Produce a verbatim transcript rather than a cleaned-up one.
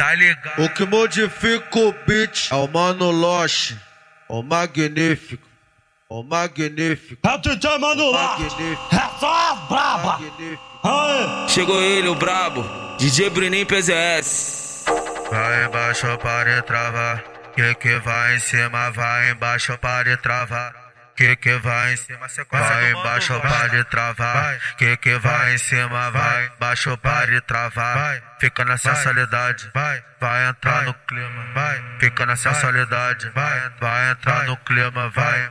tá ligado? O que modifica o beat é o Mano Loche, o magnífico, o magnífico. É o D J Mano Loche, é só as braba. Aê. Chegou ele, o brabo, D J Bruninho P Z S. Vai embaixo para travar, que que vai em cima, vai embaixo para travar. Que que vai em cima, vai embaixo para travar. Que que vai em cima, vai embaixo para travar. Fica na sensualidade, vai, vai entrar no clima, vai. Fica na sensualidade, vai, vai entrar no clima, vai.